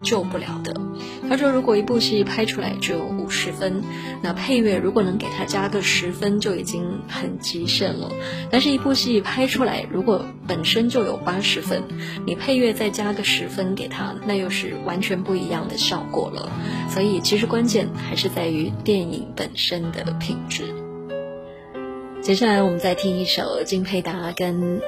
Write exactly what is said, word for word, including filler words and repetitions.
救不了的。他说如果一部戏拍出来只有五十分，那配乐如果能给他加个十分就已经很极限了。但是一部戏拍出来如果本身就有八十分，你配乐再加个十分给他，那又是完全不一样的效果了。所以其实关键还是在于电影本身的品质。接下来我们再听一首金佩达跟